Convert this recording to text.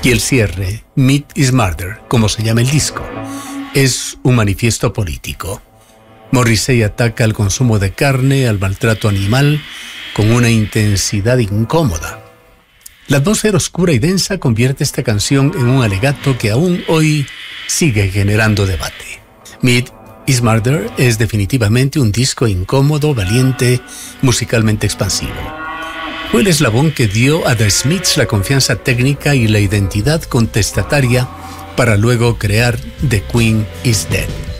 Y el cierre, Meat is Murder, como se llama el disco, es un manifiesto político. Morrissey ataca al consumo de carne, al maltrato animal, con una intensidad incómoda. La atmósfera oscura y densa convierte esta canción en un alegato que aún hoy sigue generando debate. Meat is Murder es definitivamente un disco incómodo, valiente, musicalmente expansivo. Fue el eslabón que dio a The Smiths la confianza técnica y la identidad contestataria para luego crear The Queen is Dead.